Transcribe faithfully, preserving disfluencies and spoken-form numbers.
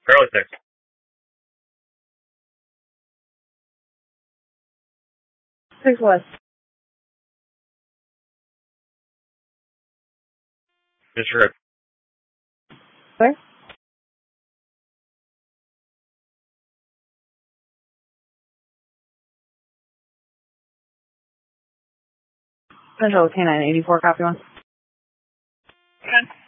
Charlie six. Six West. Disregard. Where? Central K nine eighty-four, copy one. ten.